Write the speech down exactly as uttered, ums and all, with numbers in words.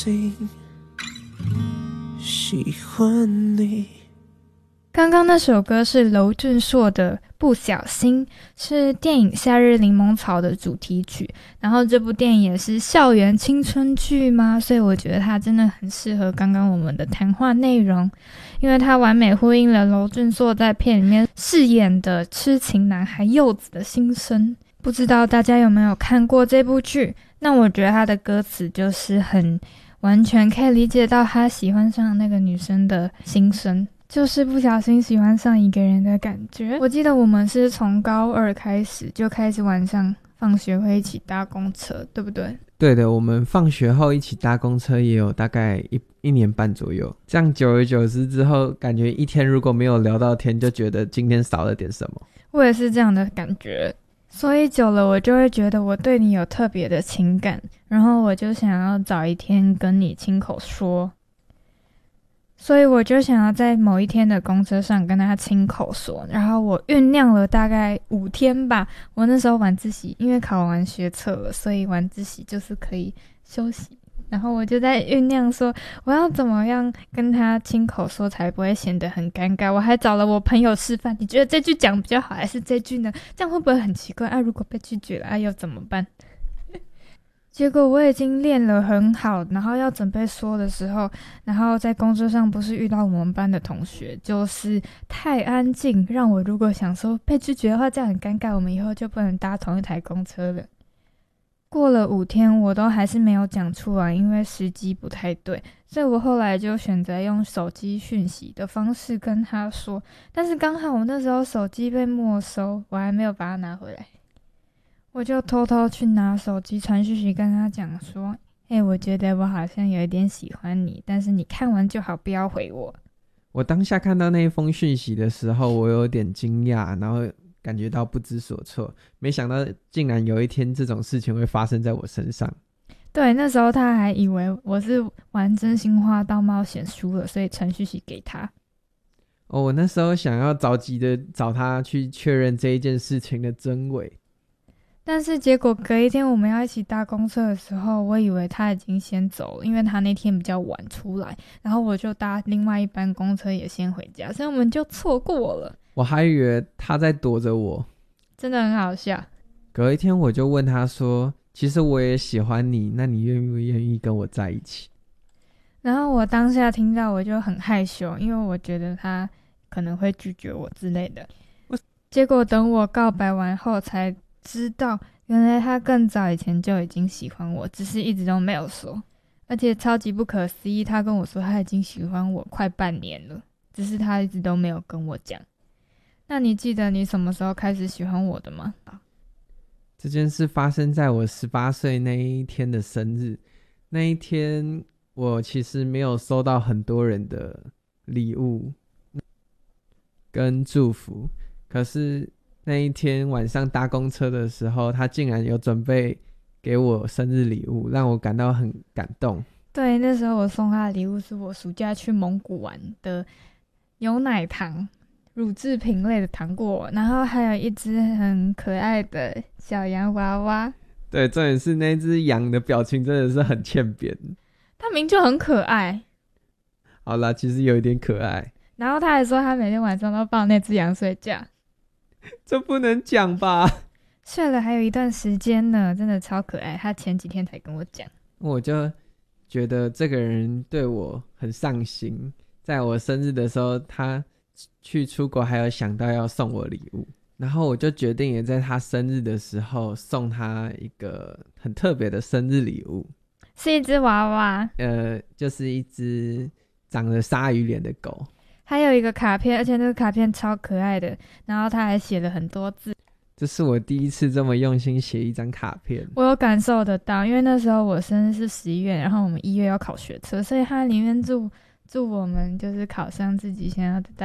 喜欢你。 刚刚那首歌是娄俊硕的《不小心》，是电影《夏日柠檬草》的主题曲。然后这部电影也是校园青春剧嘛，所以我觉得它真的很适合刚刚我们的谈话内容，因为它完美呼应了娄俊硕在片里面饰演的痴情男孩柚子的心声。不知道大家有没有看过这部剧？那我觉得他的歌词就是很完全可以理解到他喜欢上那个女生的心声，就是不小心喜欢上一个人的感觉。我记得我们是从高二开始就开始晚上放学会一起搭公车，对不对？ 对的，我们放学后一起搭公车也有大概一一年半左右，这样久而久之之后，感觉一天如果没有聊到天，就觉得今天少了点什么。 我也是这样的感觉，所以久了我就会觉得我对你有特别的情感，然后我就想要找一天跟你亲口说，所以我就想要在某一天的公车上跟他亲口说，然后我酝酿了大概五天吧。我那时候晚自习，因为考完学测了，所以晚自习就是可以休息，然后我就在酝酿说我要怎么样跟他亲口说才不会显得很尴尬。我还找了我朋友示范，你觉得这句讲比较好还是这句呢？这样会不会很奇怪啊？如果被拒绝了啊，又怎么办？结果我已经练了很好，然后要准备说的时候，然后在公车上不是遇到我们班的同学，就是太安静，让我如果想说被拒绝的话，这样很尴尬，我们以后就不能搭同一台公车了。过了五天我都还是没有讲出来，因为时机不太对，所以我后来就选择用手机讯息的方式跟他说，但是刚好我那时候手机被没收，我还没有把它拿回来，我就偷偷去拿手机传讯息跟他讲说，欸，我觉得我好像有一点喜欢你，但是你看完就好，不要回我。 我当下看到那一封讯息的时候，我有点惊讶，然后感觉到不知所措，没想到竟然有一天这种事情会发生在我身上。 对，那时候他还以为我是玩真心话大冒险输了，所以传讯息给他。 哦，我那时候想要着急的找他去确认这一件事情的真伪， 但是结果隔一天我们要一起搭公车的时候，我以为他已经先走了，因为他那天比较晚出来，然后我就搭另外一班公车也先回家，所以我们就错过了。 我还以为他在躲着我， 真的很好笑。 隔一天我就问他说，其实我也喜欢你，那你愿不愿意跟我在一起？ 然后我当下听到我就很害羞，因为我觉得他可能会拒绝我之类的。结果等我告白完后才知道，原来他更早以前就已经喜欢我，只是一直都没有说。而且超级不可思议，他跟我说他已经喜欢我快半年了，只是他一直都没有跟我讲。那你记得你什么时候开始喜欢我的吗？ 这件事发生在我十八岁那一天的生日。那一天我其实没有收到很多人的礼物跟祝福，可是那一天晚上搭公车的时候，他竟然有准备给我生日礼物，让我感到很感动。 对，那时候我送他的礼物是我暑假去蒙古玩的牛奶糖，乳制品类的糖果，然后还有一只很可爱的小洋娃娃。 对，重点是那只羊的表情真的是很欠扁， 它明明就很可爱。 好啦，其实有一点可爱。 然后他还说他每天晚上都抱那只羊睡觉， 这不能讲吧？ 睡了还有一段时间呢，真的超可爱。他前几天才跟我讲， 我就觉得这个人对我很上心，在我生日的时候，他去出国还有想到要送我礼物，然后我就决定也在他生日的时候送他一个很特别的生日礼物， 是一只娃娃， 呃，就是一只长着鲨鱼脸的狗。 还有一个卡片，而且那个卡片超可爱的，然后他还写了很多字。 这是我第一次这么用心写一张卡片， 我有感受得到，因为那时候我生日是十一月，然后我们一月要考学测，所以他里面祝祝我们就是考上自己想要的大